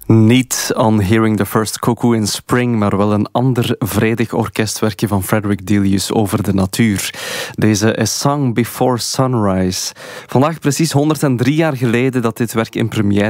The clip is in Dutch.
Niet On Hearing the First Cuckoo in Spring, maar wel een ander vredig orkestwerkje van Frederick Delius over de natuur. Deze A Song Before Sunrise. Vandaag precies 103 jaar geleden dat dit werk in première